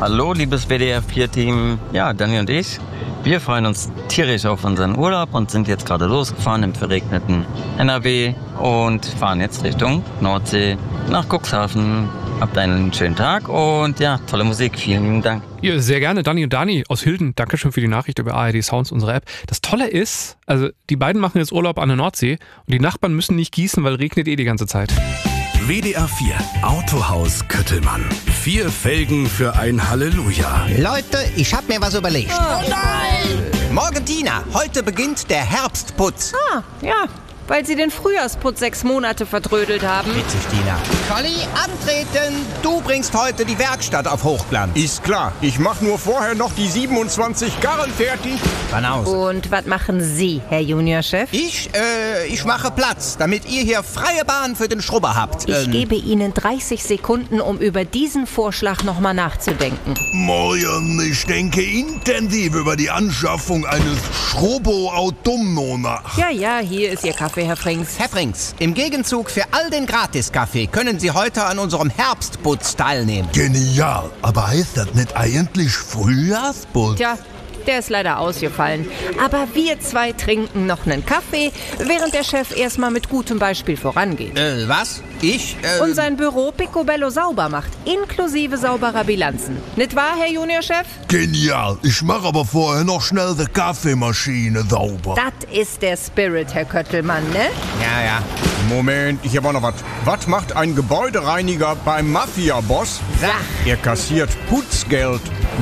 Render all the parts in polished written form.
Hallo, liebes WDR4-Team. Ja, Dani und ich, wir freuen uns tierisch auf unseren Urlaub und sind jetzt gerade losgefahren im verregneten NRW und fahren jetzt Richtung Nordsee nach Cuxhaven. Habt einen schönen Tag und ja, tolle Musik. Vielen lieben Dank. Ja, sehr gerne. Dani und Dani aus Hilden, Dankeschön für die Nachricht über ARD Sounds, unsere App. Das Tolle ist, also die beiden machen jetzt Urlaub an der Nordsee und die Nachbarn müssen nicht gießen, weil regnet die ganze Zeit. WDR 4 Autohaus Köttelmann. 4 Felgen für ein Halleluja. Leute, ich hab mir was überlegt. Oh nein! Morgen, Tina, heute beginnt der Herbstputz. Ja, weil sie den Frühjahrsputz 6 Monate vertrödelt haben. Witzig, Tina. Colli, antreten! Du bringst heute die Werkstatt auf Hochglanz. Ist klar. Ich mach nur vorher noch die 27 Karren fertig. Banause. Und was machen Sie, Herr Juniorchef? Ich mache Platz, damit ihr hier freie Bahn für den Schrubber habt. Ich gebe Ihnen 30 Sekunden, um über diesen Vorschlag nochmal nachzudenken. Morgen, ich denke intensiv über die Anschaffung eines Schrobo-Automno nach. Ja, hier ist Ihr Kaffee, Herr Frings. Herr Frings, im Gegenzug für all den Gratis-Kaffee können Sie heute an unserem Herbstputz teilnehmen. Genial, aber heißt das nicht eigentlich Frühjahrsputz? Tja, der ist leider ausgefallen. Aber wir 2 trinken noch einen Kaffee, während der Chef erstmal mit gutem Beispiel vorangeht. Was? Ich? Und sein Büro Picobello sauber macht, inklusive sauberer Bilanzen. Nicht wahr, Herr Juniorchef? Genial, ich mache aber vorher noch schnell die Kaffeemaschine sauber. Das ist der Spirit, Herr Köttelmann, ne? Ja. Moment, ich habe auch noch was. Was macht ein Gebäudereiniger beim Mafia-Boss? Sag. Er kassiert Putzgeld.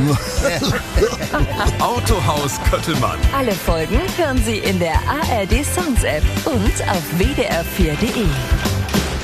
Autohaus Köttelmann. Alle Folgen hören Sie in der ARD Sounds App und auf wdr4.de.